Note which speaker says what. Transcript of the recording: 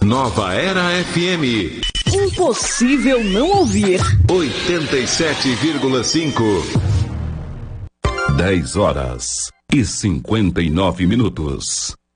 Speaker 1: Nova Era FM.
Speaker 2: Impossível não ouvir.
Speaker 1: 87,5. 10 horas e 59 minutos.